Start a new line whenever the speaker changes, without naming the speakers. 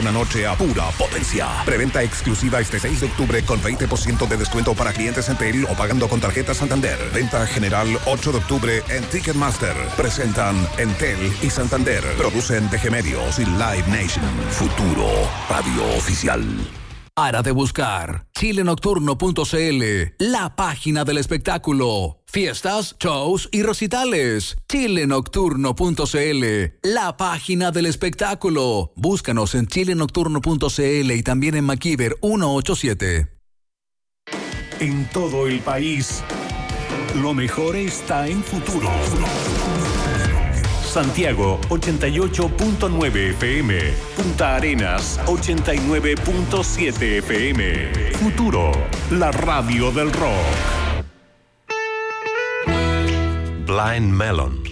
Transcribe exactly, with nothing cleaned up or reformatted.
Una noche a pura potencia. Preventa exclusiva este seis de octubre con veinte por ciento de descuento para clientes Entel o pagando con tarjeta Santander. Venta general ocho de octubre en Ticketmaster. Presentan Entel y Santander. Producen D G Medios y Live Nation. Futuro Radio Oficial.
Para de buscar chile nocturno punto c l, la página del espectáculo. Fiestas, shows y recitales. chile nocturno punto c l, la página del espectáculo. Búscanos en chile nocturno punto c l y también en MacIver ciento ochenta y siete.
En todo el país, lo mejor está en Futuro. Santiago ochenta y ocho punto nueve F M, Punta Arenas ochenta y nueve punto siete F M. Futuro, la radio del rock.
Blind Melon,